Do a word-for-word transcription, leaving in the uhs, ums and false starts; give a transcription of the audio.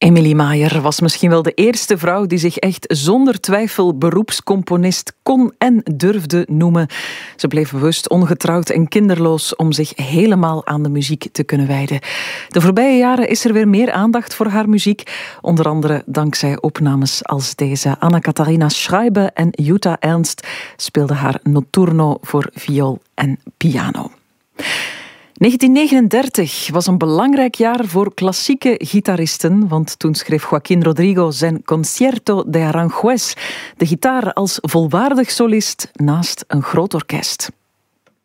Emilie Maier was misschien wel de eerste vrouw die zich echt zonder twijfel beroepscomponist kon en durfde noemen. Ze bleef bewust ongetrouwd en kinderloos om zich helemaal aan de muziek te kunnen wijden. De voorbije jaren is er weer meer aandacht voor haar muziek. Onder andere dankzij opnames als deze. Anna-Katharina Schreiber en Jutta Ernst speelden haar Notturno voor viool en piano. negentien negenendertig was een belangrijk jaar voor klassieke gitaristen, want toen schreef Joaquín Rodrigo zijn Concierto de Aranjuez, de gitaar als volwaardig solist naast een groot orkest.